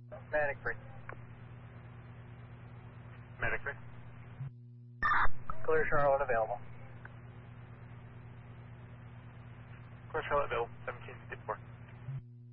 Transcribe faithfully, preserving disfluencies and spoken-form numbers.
Medic three. Medic three. Clear Charlotte available. Clear Charlotte available, seventeen fifty-four.